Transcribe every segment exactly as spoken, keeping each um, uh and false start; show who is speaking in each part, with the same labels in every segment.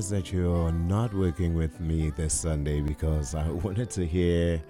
Speaker 1: surprised that you're not working with me this Sunday because I wanted to hear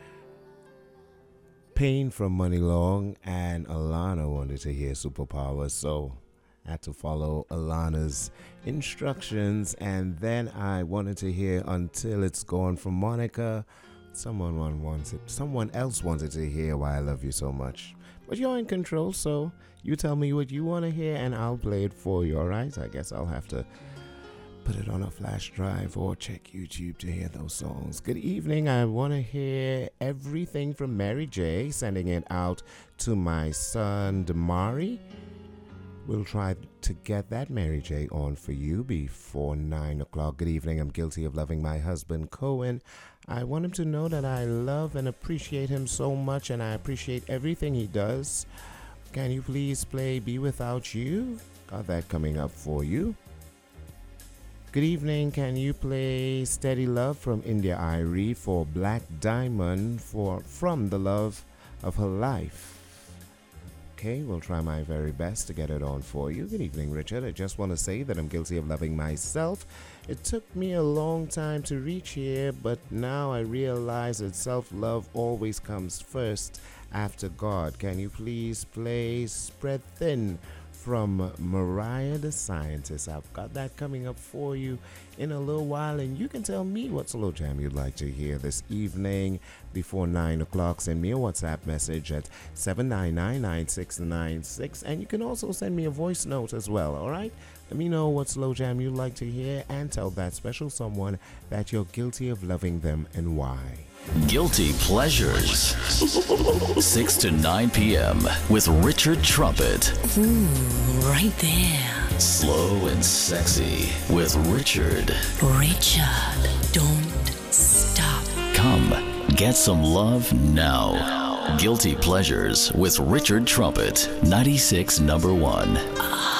Speaker 1: Pain from Money Long and Alana wanted to hear Superpower, so I had to follow Alana's instructions, and then I wanted to hear Until It's Gone from Monica. Someone one wanted, someone else wanted to hear Why I Love You So Much. But you're in control, so you tell me what you want to hear and I'll play it for you, alright? I guess I'll have to put it on a flash drive or check YouTube to hear those songs. Good evening. I want to hear Everything from Mary J, sending it out to my son Damari. We'll try to get that Mary J on for you before nine o'clock. Good evening. I'm guilty of loving my husband, Cohen. I want him to know that I love and appreciate him so much, and I appreciate everything he does. Can you please play Be Without You? Got that coming up for you. Good evening. Can you play Steady Love from India Irie for Black Diamond for From the Love of Her Life? Okay, we'll try my very best to get it on for you. Good evening, Richard. I just want to say that I'm guilty of loving myself. It took me a long time to reach here, but now I realize that self-love always comes first after God. Can you please play Spread Thin from Mariah the Scientist? I've got that coming up for you in a little while, and you can tell me what slow jam you'd like to hear this evening before nine o'clock. Send me a WhatsApp message at seven nine nine, nine six nine six, and you can also send me a voice note as well, all right? Let me know what slow jam you'd like to hear and tell that special someone that you're guilty of loving them and why.
Speaker 2: Guilty Pleasures, six to nine p.m. with Richard Trumpet.
Speaker 3: Ooh, right there.
Speaker 2: Slow and sexy with Richard.
Speaker 3: Richard, don't stop.
Speaker 2: Come, get some love now. Guilty Pleasures with Richard Trumpet, ninety-six number one.